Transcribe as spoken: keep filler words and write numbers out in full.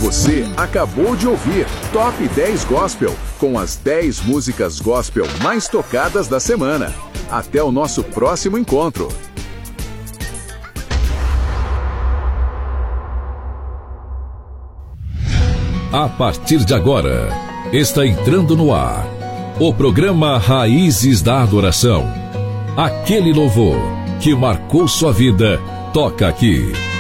Você acabou de ouvir Top dez Gospel, com as dez músicas gospel mais tocadas da semana. Até o nosso próximo encontro. A partir de agora, está entrando no ar o programa Raízes da Adoração. Aquele louvor que marcou sua vida, toca aqui.